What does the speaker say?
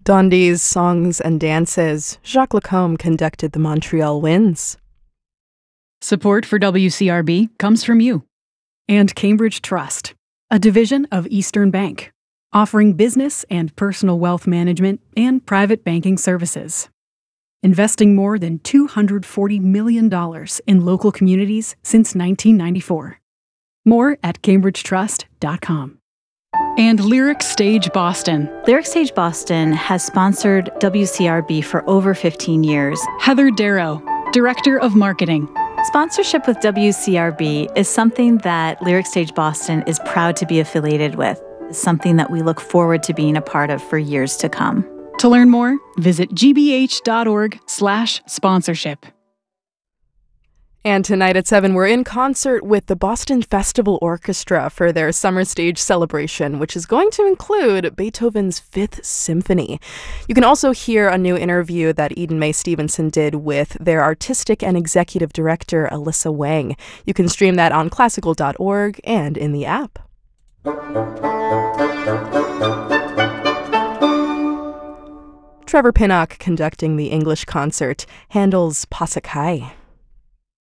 Dondi's Songs and Dances. Jacques Lacombe conducted the Montreal Winds. Support for WCRB comes from you. And Cambridge Trust, a division of Eastern Bank, offering business and personal wealth management and private banking services. Investing more than $240 million in local communities since 1994. More at cambridgetrust.com. And Lyric Stage Boston. Lyric Stage Boston has sponsored WCRB for over 15 years. Heather Darrow, Director of Marketing. Sponsorship with WCRB is something that Lyric Stage Boston is proud to be affiliated with. It's something that we look forward to being a part of for years to come. To learn more, visit gbh.org/sponsorship. And tonight at 7, we're in concert with the Boston Festival Orchestra for their summer stage celebration, which is going to include Beethoven's Fifth Symphony. You can also hear a new interview that Eden Mae Stevenson did with their artistic and executive director, Alyssa Wang. You can stream that on classical.org and in the app. Trevor Pinnock conducting the English concert, Handel's Passakai.